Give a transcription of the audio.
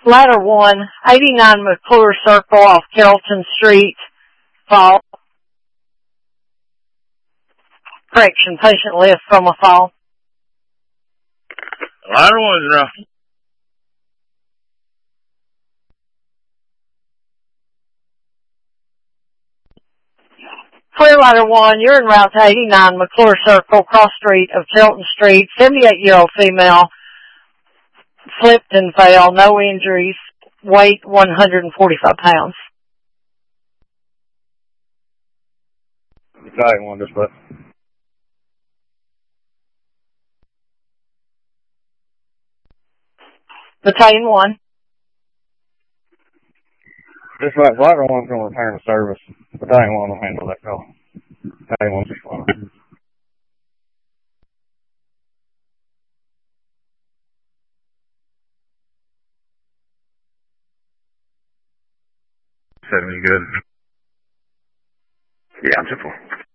Ladder 1, 89 McClure Circle off Carrollton Street, fall. Correction, patient list from a fall. Ladder 1's rough. Clear Ladder 1, you're en route to 89 McClure Circle, cross street of Carrollton Street, 78-year-old female, slipped and fell, no injuries, weight 145 pounds. Battalion 1 dispatch. Battalion 1. Dispatch, Ladder 1's going to return to service. Battalion 1 will handle that call. Battalion 1 6 Said me good. Yeah, I'm simple.